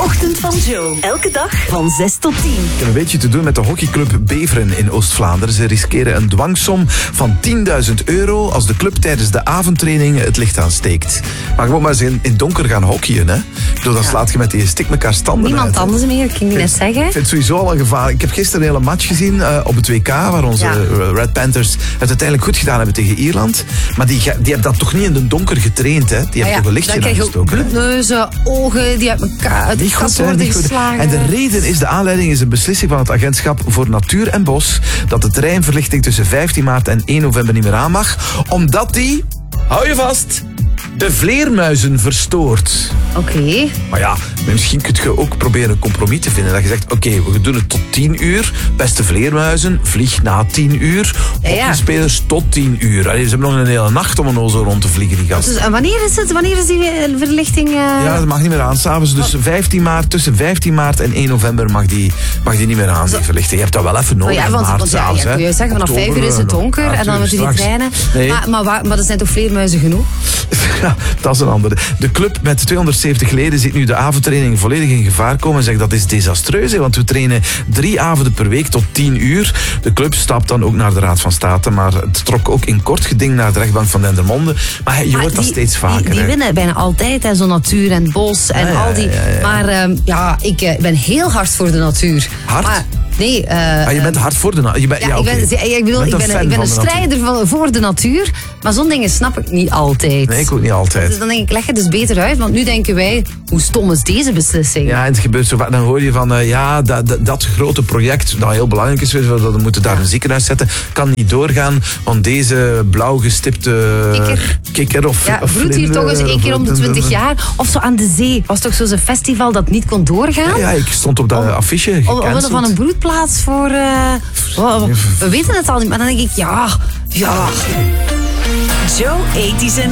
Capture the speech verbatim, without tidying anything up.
Ochtend van Joe. Elke dag van zes tot tien. Ik heb een beetje te doen met de hockeyclub Beveren in Oost-Vlaanderen. Ze riskeren een dwangsom van tienduizend euro als de club tijdens de avondtraining het licht aansteekt. Maar gewoon maar eens in, in donker gaan hockeyen, hè. Ik bedoel, dan Ja. slaat je met die stik elkaar standen Niemand uit, hè. anders meer, ik ging net zeggen. Ik vind het sowieso al een gevaar. Ik heb gisteren een hele match gezien uh, op het W K, waar onze Ja. uh, Red Panthers het uiteindelijk goed gedaan hebben tegen Ierland. Maar die, ga- die hebben dat toch niet in de donker getraind, hè. Die Ah hebben ja, toch een lichtje dan krijg je ook aangestoken, hè. bloedneuzen, ogen die uit elkaar uit de Niet kast goed, hè, worden niet goed. geslagen. En de reden is, de aanleiding is een beslissing van het agentschap voor Natuur en Bos dat de terreinverlichting tussen vijftien maart en één november niet meer aan mag, omdat die, hou je vast, de vleermuizen verstoort. Oké. Maar ja, misschien kun je ook proberen een compromis te vinden. Dat je zegt, oké, we doen het tot tien uur. Beste vleermuizen, vlieg na tien uur. Ja, ja. Hockeyspelers tot tien uur. Allee, ze hebben nog een hele nacht om een ozo rond te vliegen, die gasten. Dus, en wanneer is het? Wanneer is die eh, verlichting? eh? Ja, dat mag niet meer aan. S'avonds dus vijftien maart, tussen vijftien maart en één november mag die, mag die niet meer aan, die verlichting. Je hebt dat wel even Oh nodig. ja, in want, maart want ja, s'avonds, ja, hè. kun je zeggen, vanaf Oktober, vijf uur is het eh, donker ja, en dan tuurlijk, moeten die straks. treinen. Nee. Maar, maar, waar- maar er zijn toch vleermuizen genoeg? Ja, dat is een andere. De club met tweehonderdzeventig leden ziet nu de avondtraining volledig in gevaar komen en zegt dat is desastreus, hè, want we trainen drie avonden per week tot tien uur. De club stapt dan ook naar de Raad van State, maar het trok ook in kort geding naar de rechtbank van Dendermonde. Maar je Maar hoort dat die- steeds vaker. Die, die hè. winnen bijna altijd, hè, zo natuur en bos en Ja, ja, al die. ja, ja, ja. Maar ehm, ja, ik eh, ben heel hard voor de natuur. Hard? Maar, nee, eh, Ah, je bent hard voor de... na- Je bent, Ja, ja, ik ben, oké. ik, bedoel, Je ik bent ben, fan ik ben van een de natuur. strijder van, voor de natuur, maar zo'n dingen snap ik niet altijd. Nee, ik ook niet altijd. Dus dan denk ik, leg het dus beter uit, want nu denken wij, hoe stom is deze beslissing? Ja, en het gebeurt zo vaak. Dan hoor je van, uh, ja, dat, dat, dat grote project, dat heel belangrijk is, dat we moeten daar een ziekenhuis zetten, kan niet doorgaan, want deze blauw gestipte Kikker. kikker of, Ja, of broedt hier toch eens vlinder, één keer om de of- twintig jaar. Of zo aan de zee. Was toch zo'n festival dat niet kon doorgaan? Ja, ja, ik stond op dat Om- affiche, Om- Omwille gecanceld. van een broedplaats voor... eh, oh, we weten het al niet, maar dan denk ik, ja, ja. Joe, ethisch en